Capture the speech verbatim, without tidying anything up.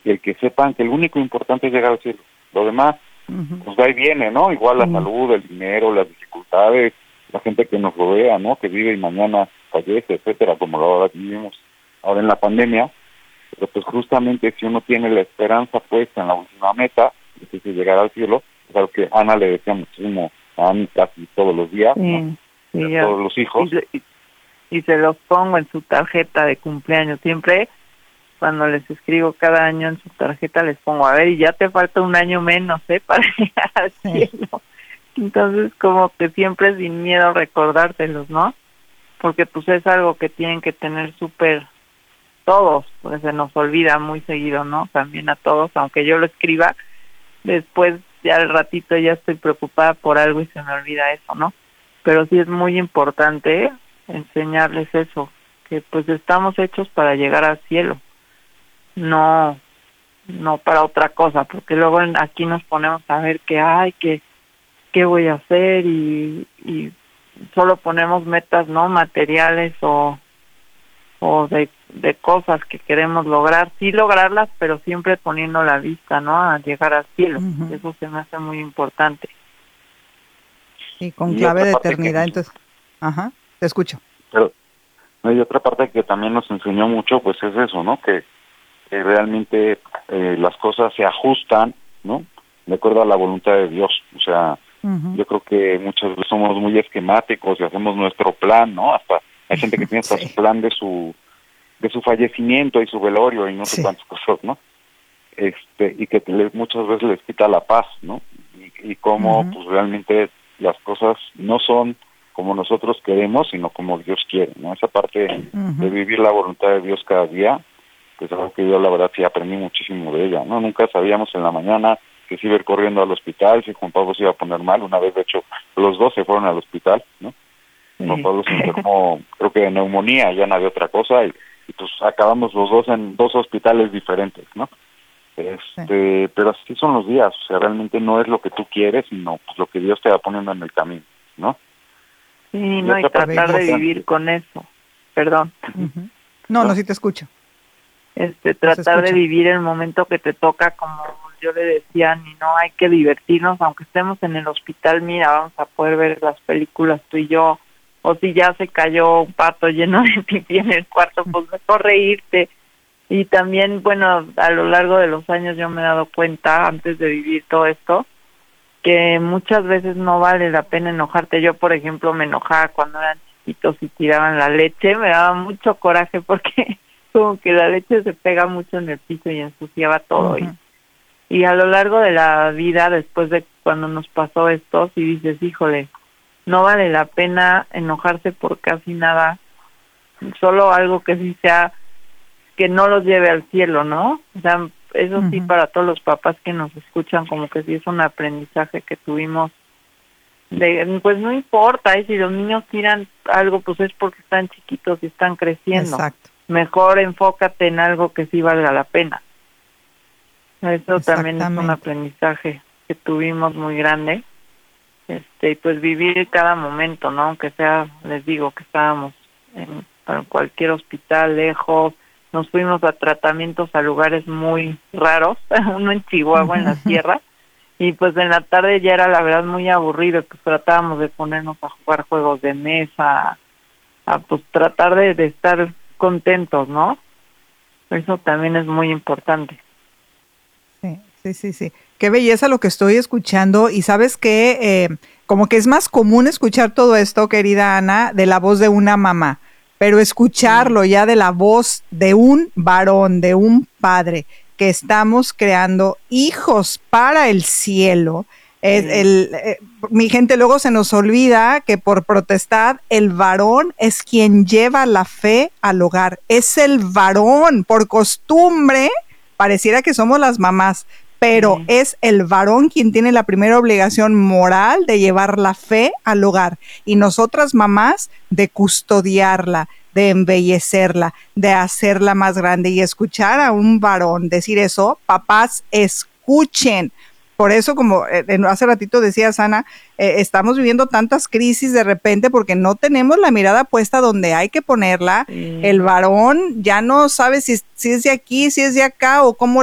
y el que sepan que el único importante es llegar al cielo. Lo demás, uh-huh. pues va y viene, ¿no? Igual la uh-huh. salud, el dinero, las dificultades, la gente que nos rodea, ¿no? Que vive y mañana fallece, etcétera, como ahora vivimos ahora en la pandemia. Pero pues justamente si uno tiene la esperanza puesta en la última meta, que es llegar al cielo, es algo que Ana le decía muchísimo a Ani casi todos los días, sí, ¿no? Sí, a todos los hijos. Y, y, y se los pongo en su tarjeta de cumpleaños. Siempre cuando les escribo cada año en su tarjeta les pongo, a ver, y ya te falta un año menos, ¿eh? Para llegar al sí. cielo. Entonces como que siempre sin miedo recordárselos, ¿no? Porque pues es algo que tienen que tener súper todos, porque se nos olvida muy seguido, ¿no? También a todos, aunque yo lo escriba, después ya al ratito ya estoy preocupada por algo y se me olvida eso, ¿no? Pero sí es muy importante enseñarles eso, que pues estamos hechos para llegar al cielo, no no para otra cosa, porque luego aquí nos ponemos a ver que, ay, que qué voy a hacer y, y solo ponemos metas, ¿no? Materiales o o de, de cosas que queremos lograr, sí lograrlas, pero siempre poniendo la vista, ¿no? A llegar al cielo. Uh-huh. Eso se me hace muy importante. Y con y clave de eternidad, que, entonces, ajá, te escucho. Pero hay otra parte que también nos enseñó mucho, pues es eso, ¿no? Que, que realmente eh, las cosas se ajustan, ¿no? De acuerdo a la voluntad de Dios. O sea, uh-huh. yo creo que muchas veces somos muy esquemáticos y hacemos nuestro plan, ¿no? Hasta hay gente que tiene hasta sí. su plan de su de su fallecimiento y su velorio y no sé sí. cuántas cosas, ¿no? Este y que le, muchas veces les quita la paz, ¿no? Y, y cómo uh-huh. pues realmente las cosas no son como nosotros queremos, sino como Dios quiere, ¿no? Esa parte uh-huh. de vivir la voluntad de Dios cada día, pues algo que yo la verdad sí aprendí muchísimo de ella, ¿no? Nunca sabíamos en la mañana que se iba a ir corriendo al hospital, si Juan Pablo se iba a poner mal. Una vez, de hecho, los dos se fueron al hospital, ¿no? Sí. Juan Pablo se enfermó, creo que de neumonía, ya no había otra cosa, y, y pues acabamos los dos en dos hospitales diferentes, ¿no? Este, sí. Pero así son los días, o sea, realmente no es lo que tú quieres, sino pues lo que Dios te va poniendo en el camino, ¿no? Sí, y no, y tratar de vivir con eso, perdón. Uh-huh. No, no, sí te escucho. Este, tratar de vivir el momento que te toca, como yo le decía, ni no hay que divertirnos, aunque estemos en el hospital, mira, vamos a poder ver las películas tú y yo, o si ya se cayó un pato lleno de pipí en el cuarto, pues mejor reírte. Y también, bueno, a lo largo de los años yo me he dado cuenta, antes de vivir todo esto, que muchas veces no vale la pena enojarte. Yo, por ejemplo, me enojaba cuando eran chiquitos y tiraban la leche, me daba mucho coraje porque como que la leche se pega mucho en el piso y ensuciaba todo. Uh-huh. Y, y a lo largo de la vida, después de cuando nos pasó esto, si dices, híjole, no vale la pena enojarse por casi nada, solo algo que sí sea, que no los lleve al cielo, ¿no? O sea, eso uh-huh. sí, para todos los papás que nos escuchan, como que sí es un aprendizaje que tuvimos. De, pues no importa, ¿eh? Si los niños tiran algo, pues es porque están chiquitos y están creciendo. Exacto. Mejor enfócate en algo que sí valga la pena. Eso también es un aprendizaje que tuvimos muy grande. Este, y pues vivir cada momento, ¿no? Aunque sea, les digo, que estábamos en, en cualquier hospital lejos, nos fuimos a tratamientos a lugares muy raros, uno en Chihuahua, en la sierra, y pues en la tarde ya era la verdad muy aburrido, pues tratábamos de ponernos a jugar juegos de mesa, a pues tratar de, de estar contentos, ¿no? Eso también es muy importante. Sí, sí, sí, sí. Qué belleza lo que estoy escuchando, y sabes que eh, como que es más común escuchar todo esto, querida Ana, de la voz de una mamá, pero escucharlo sí. ya de la voz de un varón, de un padre, que estamos creando hijos para el cielo. Es sí. el, eh, mi gente, luego se nos olvida que por protestar, el varón es quien lleva la fe al hogar. Es el varón, por costumbre, pareciera que somos las mamás, pero sí. es el varón quien tiene la primera obligación moral de llevar la fe al hogar, y nosotras mamás de custodiarla, de embellecerla, de hacerla más grande. Y escuchar a un varón decir eso, papás, escuchen. Por eso, como eh, hace ratito decía Ana, eh, estamos viviendo tantas crisis de repente porque no tenemos la mirada puesta donde hay que ponerla. Sí. El varón ya no sabe si, si es de aquí, si es de acá, o cómo